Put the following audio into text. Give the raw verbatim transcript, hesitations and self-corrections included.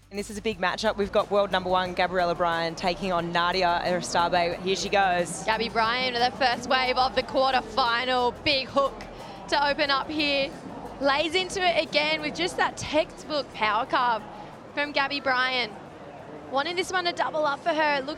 And this is a big matchup. We've got world number one Gabriella Bryan taking on Nadia Eristabe. Here she goes. Gabby Bryan with the first wave of the quarter final. Big hook to open up here. Lays into it again with just that textbook power carve from Gabby Bryan. Wanting this one to double up for her. It looks